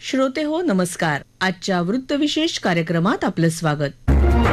श्रोते हो नमस्कार. आजच्या वृत्तविशेष कार्यक्रमात आपलं स्वागत.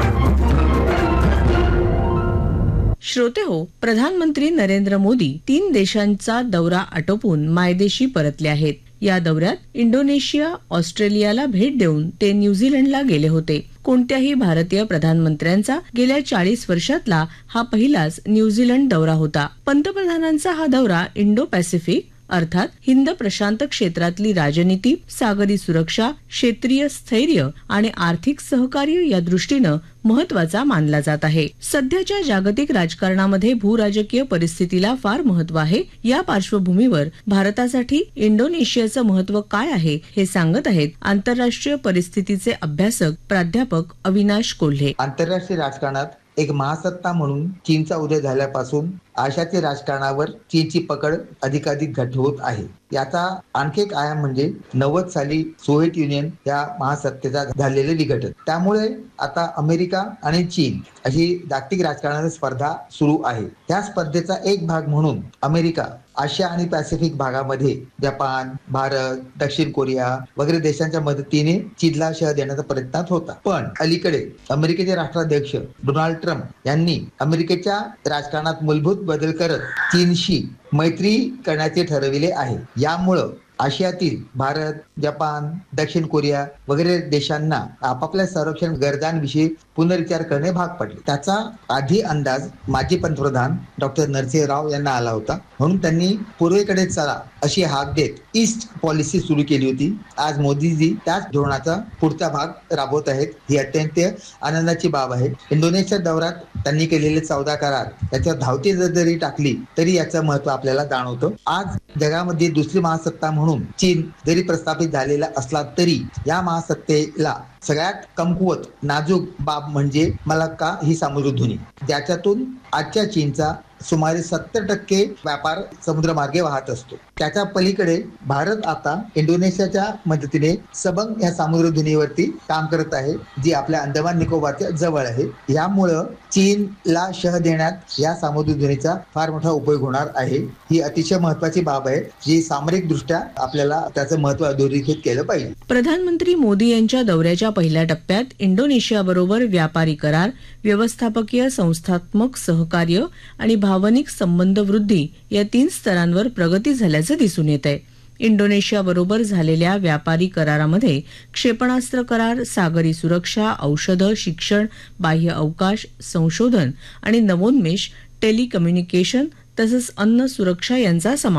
श्रोते हो, प्रधानमंत्री नरेंद्र मोदी 3 देशांचा दौरा आटोपून मायदेशी परतले आहेत. या दौऱ्यात इंडोनेशिया, ऑस्ट्रेलियाला भेट देऊन ते न्यूझीलंडला गेले होते. कोणत्याही भारतीय प्रधानमंत्र्यांचा गेल्या 40 वर्षातला हा पहिलाच न्यूझीलंड दौरा होता. पंतप्रधानांचा हा दौरा इंडो पॅसिफिक अर्थात हिंद प्रशांत क्षेत्रातली राजनीती, सागरी सुरक्षा, क्षेत्रीय स्थैर्य आणि आर्थिक सहकार्य या दृष्टीनं महत्वाचा मानला जात आहे. सध्याच्या जागतिक राजकारणामध्ये भूराजकीय परिस्थितीला फार महत्व आहे. या पार्श्वभूमीवर भारतासाठी इंडोनेशियाचं महत्व काय आहे हे सांगत आहेत आंतरराष्ट्रीय परिस्थितीचे अभ्यासक प्राध्यापक अविनाश कोल्हे. आंतरराष्ट्रीय राजकारणात एक महासत्ता म्हणून चीनचा उदय झाल्यापासून आशियाच्या राजकारणावर चीनची पकड अधिकाधिक घट्ट होत आहे. याचा आणखी एक आयाम म्हणजे 90 साली सोव्हिएत युनियन या महासत्तेचा झालेले विघटन. त्यामुळे आता अमेरिका आणि चीन अशी जागतिक राजकारणाची स्पर्धा सुरू आहे. त्या स्पर्धेचा एक भाग म्हणून अमेरिका आशिया आणि पॅसिफिक भागामध्ये जपान, भारत, दक्षिण कोरिया वगैरे देशांच्या मदतीने चीनला शह देण्याचा प्रयत्न होता. पण अलीकडे अमेरिकेचे राष्ट्राध्यक्ष डोनाल्ड ट्रम्प यांनी अमेरिकेच्या राजकारणात मूलभूत बदल करत चीनशी मैत्री करण्याचे ठरविले आहे. यामुळं आशियातील भारत, जपान, दक्षिण कोरिया वगैरे देशांना आपापल्या संरक्षण गरजांविषयी पुनर्विचार करणे भाग पडले. त्याचा आधी अंदाज माजी पंतप्रधान डॉक्टर नरसिंह राव यांना आला होता. म्हणून त्यांनी पूर्वेकडे चला अशी हाक देत ईस्ट पॉलिसी सुरू केली होती. आज मोदीजी त्याच धोरणाचा पुढचा भाग राबवत आहेत. ही अत्यंत आनंदाची बाब आहे. इंडोनेशिया दौऱ्यात त्यांनी केलेले 14 करार याच्यावर धावती जरी टाकली तरी याचं महत्व आपल्याला जाणवतं. आज जगामध्ये दुसरी महासत्ता म्हणून चीन जरी प्रस्थापित झालेला असला तरी या महासत्तेला सगळ्यात कमकुवत नाजूक बाब म्हणजे मलक्का ही समुद्रधुनी, ज्याच्यातून आजच्या चीनचा सुमारे 70% व्यापार समुद्रमार्गे वाहत असतो. त्याच्या पलीकडे भारत आता इंडोनेशियाच्या मदतीने सबंग या समुद्रधुनीवरती काम करत आहे, जी आपल्या अंदमान निकोबारच्या जवळ आहे. यामुळं चीनला शह देण्यात या समुद्रधुनीचा फार मोठा उपयोग होणार आहे. ही अतिशय महत्वाची बाब आहे, जी सामरिक दृष्ट्या आपल्याला त्याचं महत्व अधोरेखित केलं पाहिजे. प्रधानमंत्री मोदी यांच्या दौऱ्याच्या पहिल्या टप्प्यात इंडोनेशियाबरोबर व्यापारी करार, व्यवस्थापकीय संस्थात्मक सहकार्य आणि भावनिक संबंध वृद्धी या 3 स्तरांवर प्रगती झाल्याचं दिसून येत आहे. इंडोनेशियाबरोबर झालेल्या व्यापारी करारामध्ये क्षेपणास्त्र करार, सागरी सुरक्षा, औषधं, शिक्षण, बाह्य अवकाश, संशोधन आणि नवोन्मेष, टेलिकम्युनिकेशन तसंच अन्न सुरक्षा यांचा समावेश